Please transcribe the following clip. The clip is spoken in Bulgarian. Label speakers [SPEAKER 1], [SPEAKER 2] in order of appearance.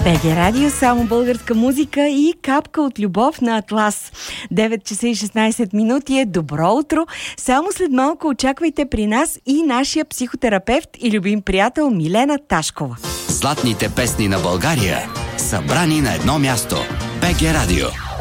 [SPEAKER 1] БГ Радио, само българска музика и капка от любов на Атлас. 9 часа и 16 минути е добро утро. Само след малко очаквайте при нас и нашия психотерапевт и любим приятел Милена Ташкова.
[SPEAKER 2] Златните песни на България, събрани на едно място. БГ Радио.